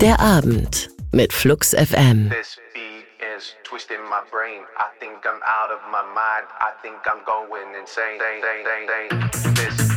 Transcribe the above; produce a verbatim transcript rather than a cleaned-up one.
Der Abend mit Flux F M. This beat is twisting my brain. I think I'm out of my mind. I think I'm going insane. This